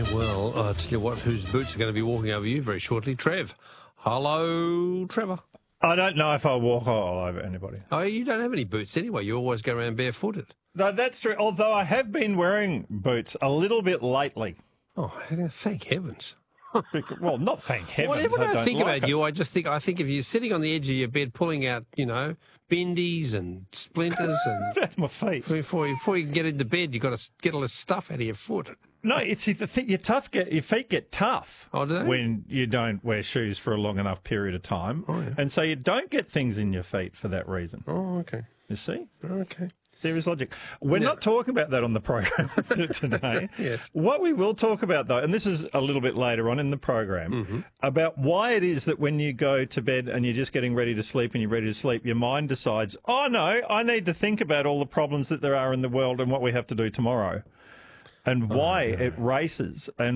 Well, I'll tell you what, whose boots are going to be walking over you very shortly. Trev. Hello, Trevor. I don't know if I'll walk all over anybody. Oh, you don't have any boots anyway. You always go around barefooted. No, that's true. Although I have been wearing boots a little bit lately. Oh, thank heavens. Well, not thank heavens. Whenever I think like about you, I think if you're sitting on the edge of your bed pulling out, bendies and splinters and That's my feet. before you can get into bed, you've got to get all this stuff out of your foot. No, it's the thing. Your feet get tough Oh, do they? when you don't wear shoes for a long enough period of time. Oh, yeah. And so you don't get things in your feet for that reason. Oh, okay. You see? Okay. There is logic. We're not talking about that on the program today. Yes. What we will talk about, though, and this is a little bit later on in the program, about why it is that when you go to bed and you're just getting ready to sleep and you're ready to sleep, your mind decides, oh, no, I need to think about all the problems that there are in the world and what we have to do tomorrow, and why it races and